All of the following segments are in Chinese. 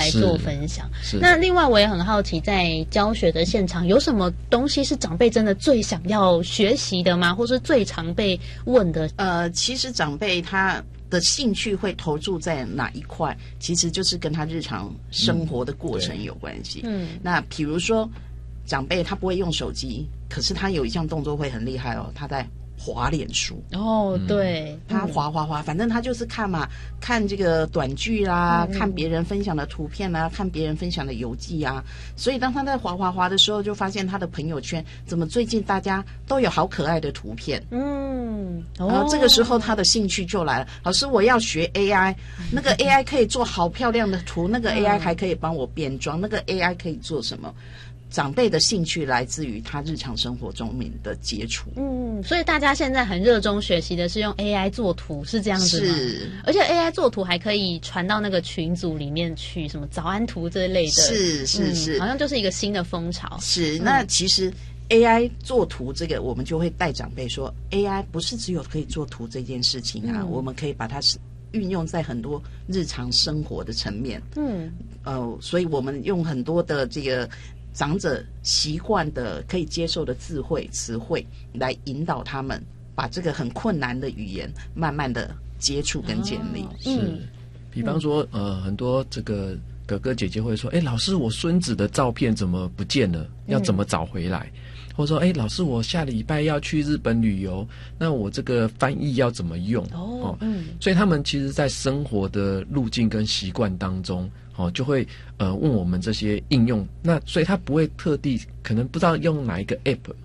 来做分享。那另外我也很好奇，在教学的现场有什么东西是长辈真的最想要学习的吗？或是最常被问的？ 其实长辈他的兴趣会投注在哪一块，其实就是跟他日常生活的过程有关系。那比如说长辈他不会用手机，可是他有一项动作会很厉害哦，他在滑脸书。 对， 他滑，反正他就是看嘛，看这个短剧啦，看别人分享的图片啦，看别人分享的游记啊。所以当他在滑的时候，就发现他的朋友圈怎么最近大家都有好可爱的图片。然后这个时候他的兴趣就来了，老师我要学 AI， 那个 AI 可以做好漂亮的图，那个 AI 还可以帮我变装，那个 AI 可以做什么？长辈的兴趣来自于他日常生活中面的接触。 所以大家现在很热衷学习的是用 AI 做图，是这样子吗？ 是， 而且 AI 做图还可以传到那个群组里面去，什么早安图这类的。是，好像就是一个新的风潮。 是，那其实 AI 做图这个，我们就会带长辈说 ，AI 不是只有可以做图这件事情啊，我们可以把它运用在很多日常生活的层面。所以我们用很多的这个长者习惯的可以接受的智慧词汇来引导他们把这个很困难的语言慢慢的接触跟建立。 比方说很多这个哥哥姐姐会说，老师我孙子的照片怎么不见了，要怎么找回来？或者说老师我下礼拜要去日本旅游，那我这个翻译要怎么用？所以他们其实在生活的路径跟习惯当中就会问我们这些应用，那所以他不会特地可能不知道用哪一个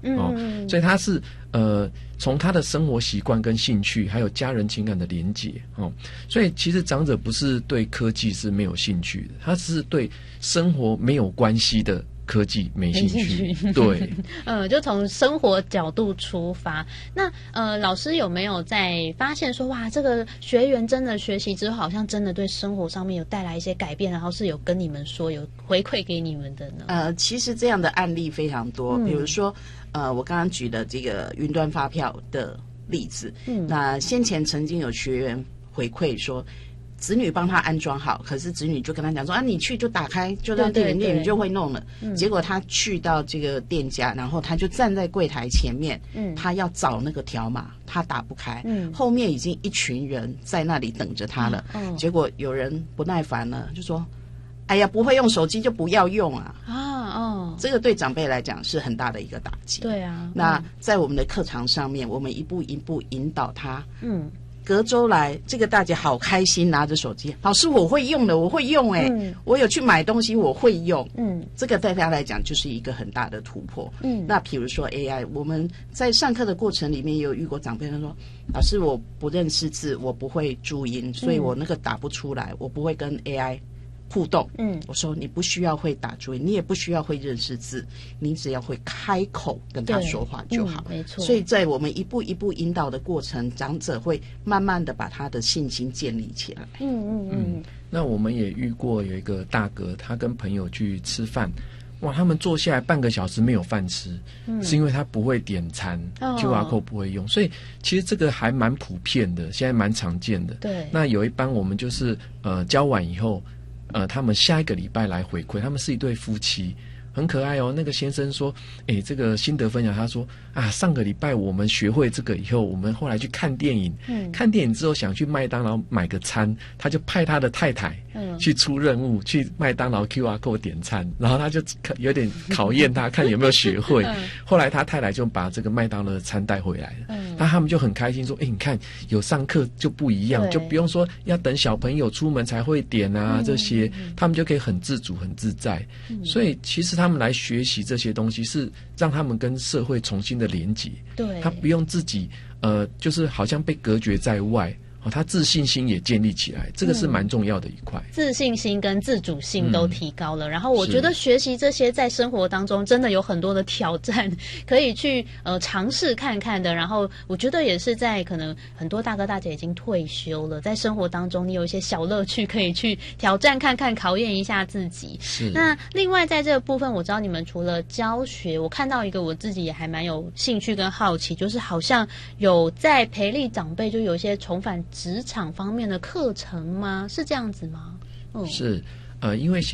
app 所以他是从他的生活习惯跟兴趣还有家人情感的连结所以其实长者不是对科技是没有兴趣的，他是对生活没有关系的科技没兴趣。对就从生活角度出发。那老师有没有在发现说，哇，这个学员真的学习之后好像真的对生活上面有带来一些改变，然后是有跟你们说有回馈给你们的呢？ 其实这样的案例非常多。比如说我刚刚举的这个云端发票的例子，那先前曾经有学员回馈说子女帮他安装好，可是子女就跟他讲说你去就打开，就让店员就会弄了。结果他去到这个店家，然后他就站在柜台前面，他要找那个条码，他打不开，后面已经一群人在那里等着他了。结果有人不耐烦了，就说哎呀，不会用手机就不要用啊！这个对长辈来讲是很大的一个打击。 对啊， 那在我们的课堂上面，我们一步一步引导他。隔周来，这个大姐好开心，拿着手机，老师我会用的，我会用我有去买东西，我会用。这个对他来讲就是一个很大的突破。那比如说 AI， 我们在上课的过程里面也有遇过长辈他说，老师我不认识字，我不会注音，所以我那个打不出来，我不会跟 AI互动。我说你不需要会打注音，你也不需要会认识字，你只要会开口跟他说话就好。 没错。 所以在我们一步一步引导的过程，长者会慢慢的把他的信心建立起来。 那我们也遇过有一个大哥，他跟朋友去吃饭，哇，他们坐下来半个小时没有饭吃，是因为他不会点餐，QR code 不会用，所以其实这个还蛮普遍的，现在蛮常见的。 对。 那有一班我们就是教完以后。他们下一个礼拜来回馈，他们是一对夫妻，很可爱哦。那个先生说，这个心得分享，他说上个礼拜我们学会这个以后，我们后来去看电影，看电影之后想去麦当劳买个餐，他就派他的太太去出任务，去麦当劳 QR code 点餐，然后他就有点考验他，看有没有学会。后来他太太就把这个麦当劳的餐带回来了，那他们就很开心说，你看有上课就不一样，就不用说要等小朋友出门才会点啊，这些他们就可以很自主很自在。所以其实他们来学习这些东西是让他们跟社会重新的连结， 对， 他不用自己就是好像被隔绝在外。他自信心也建立起来，这个是蛮重要的一块。 自信心跟自主性都提高了，然后我觉得学习这些在生活当中真的有很多的挑战可以去尝试看看的。然后我觉得也是在可能很多大哥大姐已经退休了，在生活当中你有一些小乐趣可以去挑战看看，考验一下自己。那另外在这个部分，我知道你们除了教学，我看到一个我自己也还蛮有兴趣跟好奇，就是好像有在培力长辈，就有一些重返职场方面的课程吗？是这样子吗？ 是因为